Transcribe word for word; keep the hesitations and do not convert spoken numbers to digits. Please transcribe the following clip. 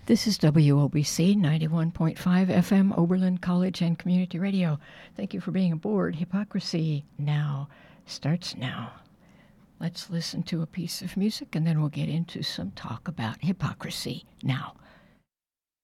This is W O B C ninety-one point five F M, Oberlin College and Community Radio. Thank you for being aboard. Hypocrisy Now starts now. Let's listen to a piece of music and then we'll get into some talk about hypocrisy now.